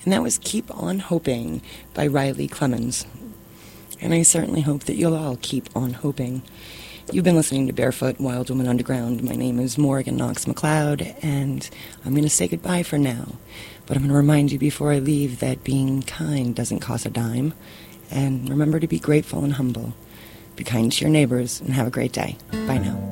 And that was Keep On Hoping by Riley Clemens. And I certainly hope that you'll all keep on hoping. You've been listening to Barefoot Wild Woman Underground. My name is Morgan Knox McLeod, and I'm going to say goodbye for now. But I'm going to remind you before I leave that being kind doesn't cost a dime. And remember to be grateful and humble. Be kind to your neighbors, and have a great day. Bye now.